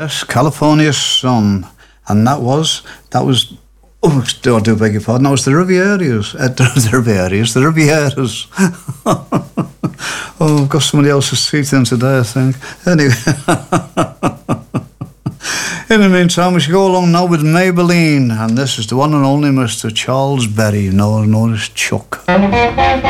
Yes, California Sun. And that was, oh, I do beg your pardon, that was the Rivieras. The Rivieras. Oh, I've got somebody else's teeth in today, I think. Anyway. In the meantime, we should go along now with Maybelline. And this is the one and only Mr. Charles Berry, known as Chuck.